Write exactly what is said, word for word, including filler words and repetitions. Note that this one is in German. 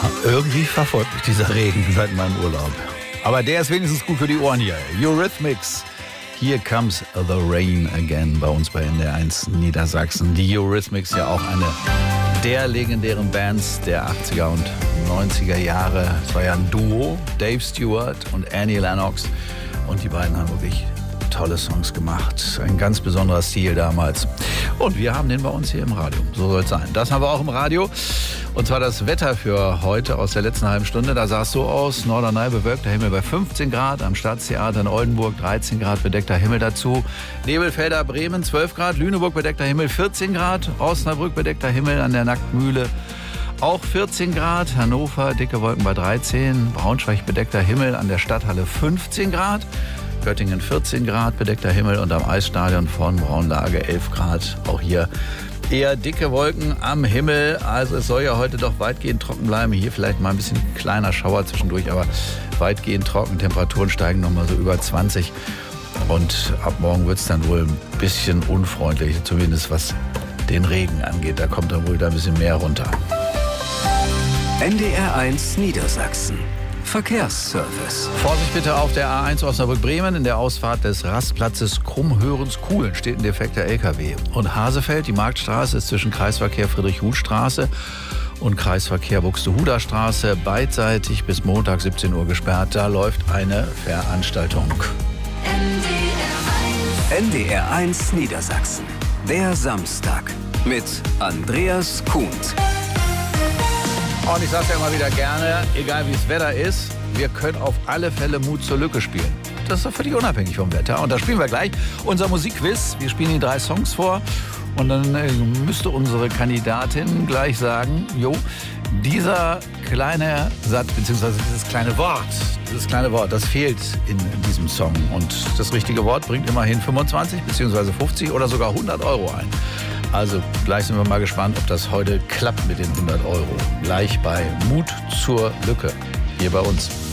Irgendwie verfolgt mich dieser Regen seit meinem Urlaub. Aber der ist wenigstens gut für die Ohren hier. Eurythmics. Here comes the rain again bei uns bei N D R eins Niedersachsen. Die Eurythmics, ja auch eine der legendären Bands der achtziger und neunziger Jahre. Es war ja ein Duo, Dave Stewart und Annie Lennox. Und die beiden haben wirklich tolle Songs gemacht. Ein ganz besonderer Stil damals. Und wir haben den bei uns hier im Radio. So soll es sein. Das haben wir auch im Radio. Und zwar das Wetter für heute aus der letzten halben Stunde. Da sah es so aus: Norderney bewölkter Himmel bei fünfzehn Grad, am Staatstheater in Oldenburg dreizehn Grad bedeckter Himmel dazu. Nebelfelder Bremen zwölf Grad, Lüneburg bedeckter Himmel vierzehn Grad, Osnabrück bedeckter Himmel an der Nacktmühle auch vierzehn Grad, Hannover dicke Wolken bei dreizehn, Braunschweig bedeckter Himmel an der Stadthalle fünfzehn Grad, Göttingen vierzehn Grad bedeckter Himmel und am Eisstadion von Braunlage elf Grad. Auch hier eher dicke Wolken am Himmel. Also es soll ja heute doch weitgehend trocken bleiben. Hier vielleicht mal ein bisschen kleiner Schauer zwischendurch, aber weitgehend trocken. Temperaturen steigen noch mal so über zwanzig. Und ab morgen wird es dann wohl ein bisschen unfreundlich, zumindest was den Regen angeht. Da kommt dann wohl da ein bisschen mehr runter. N D R eins Niedersachsen. Verkehrsservice. Vorsicht bitte auf der A eins Osnabrück-Bremen. In der Ausfahrt des Rastplatzes Krummhörens-Kuhlen steht ein defekter L K W. Und Hasefeld, die Marktstraße, ist zwischen Kreisverkehr Friedrich-Huth-Straße und Kreisverkehr Buxtehuder-Straße beidseitig bis Montag siebzehn Uhr gesperrt. Da läuft eine Veranstaltung. N D R eins Niedersachsen. Der Samstag mit Andreas Kuhnt. Und ich sage ja immer wieder gerne, egal wie das Wetter ist, wir können auf alle Fälle Mut zur Lücke spielen. Das ist doch völlig unabhängig vom Wetter. Und da spielen wir gleich unser Musikquiz. Wir spielen Ihnen drei Songs vor. Und dann äh, müsste unsere Kandidatin gleich sagen, jo, dieser kleine Satz, beziehungsweise dieses kleine Wort, dieses kleine Wort, das fehlt in diesem Song. Und das richtige Wort bringt immerhin fünfundzwanzig, beziehungsweise fünfzig oder sogar hundert Euro ein. Also gleich sind wir mal gespannt, ob das heute klappt mit den hundert Euro. Gleich bei Mut zur Lücke hier bei uns.